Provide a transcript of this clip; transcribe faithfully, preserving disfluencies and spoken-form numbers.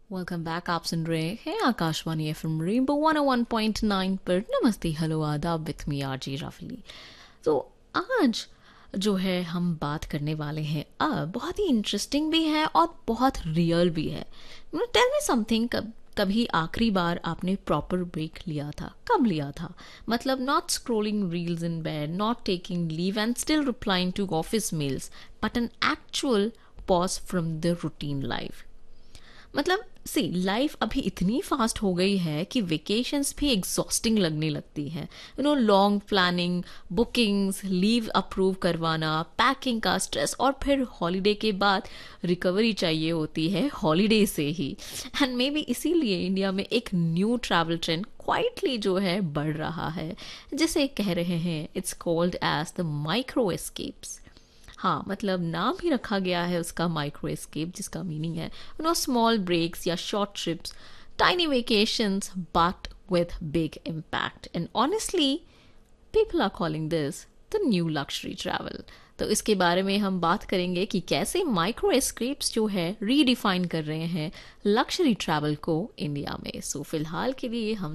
Welcome back. आप सुन रहे हैं Akashvani F M rainbow one ओ वन पॉइंट नाइन पर। नमस्ते, हेलो, आदाब, विथ मी आर जी रफली। तो आज जो है हम बात करने वाले हैं अब बहुत ही इंटरेस्टिंग भी है और बहुत रियल भी है। टेल मी समथिंग, कब कभी आखिरी बार आपने प्रॉपर ब्रेक लिया था? कब लिया था? मतलब not scrolling reels in bed, not taking leave and still replying to office mails, but an actual pause from the routine life. मतलब सी लाइफ अभी इतनी फास्ट हो गई है कि वेकेशंस भी एग्जॉस्टिंग लगने लगती है। You know, long planning, bookings, leave approve करवाना, पैकिंग का स्ट्रेस, और फिर हॉलीडे के बाद रिकवरी चाहिए होती है हॉलीडे से ही। एंड मे बी इसीलिए इंडिया में एक न्यू ट्रैवल ट्रेंड क्वाइटली जो है बढ़ रहा है, जिसे कह रहे हैं it's called as the micro escapes. हाँ, मतलब नाम ही रखा गया है उसका माइक्रो एस्केप, जिसका मीनिंग है यू नो स्मॉल ब्रेक्स या short trips, tiny vacations but with big impact. And honestly people are calling this the new luxury travel. तो इसके बारे में हम बात करेंगे कि कैसे माइक्रो एस्केप्स जो है रीडिफाइन कर रहे हैं लक्जरी ट्रैवल को इंडिया में। सो फिलहाल के लिए हम